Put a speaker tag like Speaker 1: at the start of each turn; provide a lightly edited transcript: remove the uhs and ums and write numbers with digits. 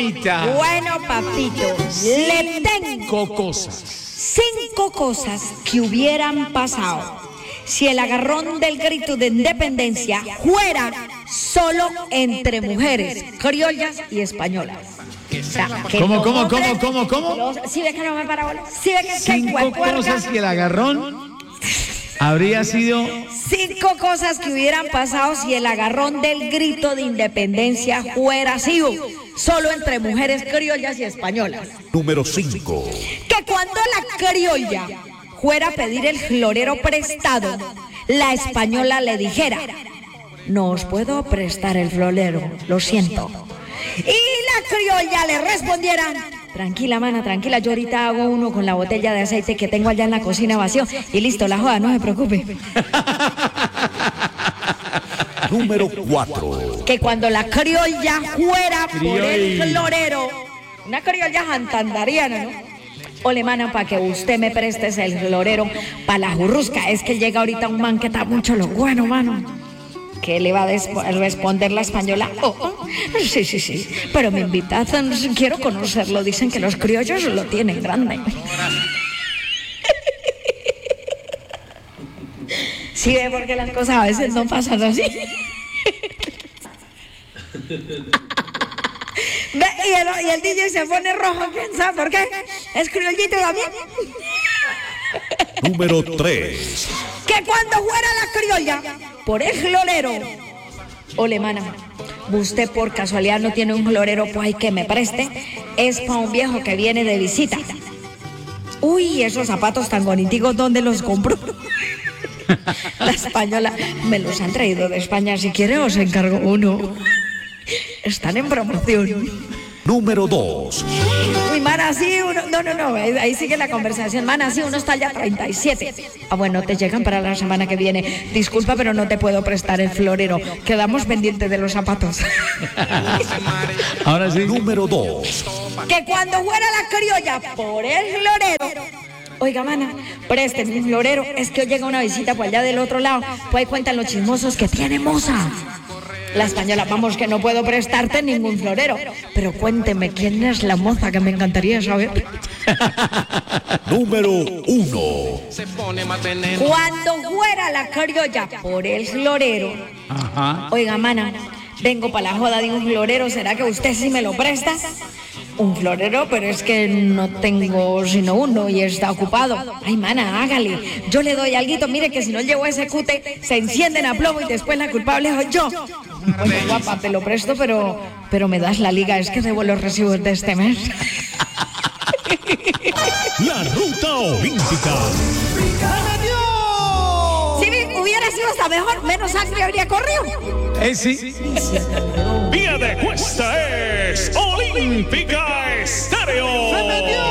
Speaker 1: mamita.
Speaker 2: Bueno, papito, le tengo
Speaker 1: Cosas.
Speaker 2: 5 cosas que hubieran pasado si el agarrón del grito de independencia fuera solo entre mujeres criollas y españolas. O sea, que
Speaker 1: ¿Cómo?
Speaker 2: ¿Sí ve que no me para bola? ¿Sí ve que
Speaker 1: 5 cosas que el agarrón habría sido...
Speaker 2: 5 cosas que hubieran pasado si el agarrón del grito de independencia fuera sido solo entre mujeres criollas y españolas.
Speaker 3: Número 5.
Speaker 2: Que cuando la criolla fuera a pedir el florero prestado, la española le dijera: no os puedo prestar el florero, lo siento. Y la criolla le respondiera: tranquila, mana, tranquila, yo ahorita hago uno con la botella de aceite que tengo allá en la cocina vacío y listo, la joda, no se preocupe.
Speaker 3: Número 4.
Speaker 2: Que cuando la criolla fuera por el florero, una criolla santandariana, ¿no? Ole, mana, para que usted me prestes el florero para la jurrusca. Es que llega ahorita un man que está mucho lo bueno, mano. ¿Qué le va a responder la española? Sí, pero me invitan, quiero conocerlo. Dicen que los criollos lo tienen grande. Sí, ve porque las cosas a veces no pasan así. Ve, y el DJ se pone rojo, ¿quién sabe por qué? ¿Es criollito también?
Speaker 3: Número 3.
Speaker 2: Que cuando fuera la criolla por el florero, ole, mana, usted por casualidad no tiene un florero, pues hay que me preste, es para un viejo que viene de visita. Uy, esos zapatos tan boniticos, ¿dónde los compro? La española: me los han traído de España, si quiere os encargo uno. Están en promoción.
Speaker 3: Número 2.
Speaker 2: Uy, mana, sí, uno... No, ahí sigue la conversación. Mana, sí, uno está ya 37. Ah, bueno, te llegan para la semana que viene. Disculpa, pero no te puedo prestar el florero. Quedamos pendientes de los zapatos.
Speaker 1: Ahora sí.
Speaker 3: Número 2.
Speaker 2: Que cuando fuera la criolla por el florero: oiga, mana, présteme un florero. Es que hoy llega una visita por allá del otro lado. Pues ahí cuentan los chismosos que tiene moza. La española: vamos, que no puedo prestarte ningún florero. Pero cuénteme, ¿quién es la moza? Que me encantaría saber.
Speaker 3: Número 1.
Speaker 2: Cuando fuera la criolla por el florero: oiga, mana, vengo para la joda de un florero. ¿Será que usted sí me lo presta? Un florero, pero es que no tengo sino uno y está ocupado. Ay, mana, hágale. Yo le doy alguito. Mire que si no llevo ese cute, se encienden a plomo y después la culpable soy yo. Oye, guapa, te lo presto, pero me das la liga. Es que debo los recibos de este mes.
Speaker 3: La ruta olímpica.
Speaker 2: Si hubiera sido hasta mejor, menos sangre habría corrido.
Speaker 1: Sí.
Speaker 4: Vía de Cuesta es Olímpica Estéreo.